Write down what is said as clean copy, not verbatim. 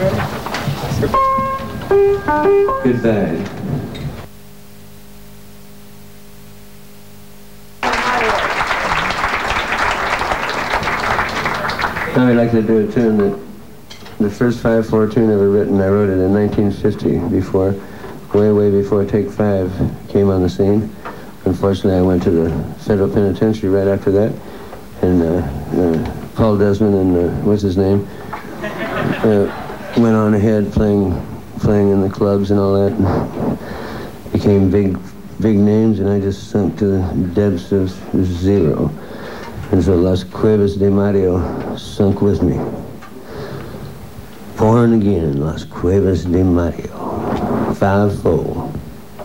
Goodbye. Now I'd like to do a tune that the first 5/4 tune ever written, I wrote it in 1950, way before Take 5 came on the scene. Unfortunately, I went to the federal penitentiary right after that, and Paul Desmond and what's his name went on ahead playing in the clubs and all that, and became big names, and I just sunk to the depths of zero. And so Las Cuevas de Mario sunk with me. Born again in Las Cuevas de Mario. 5-4.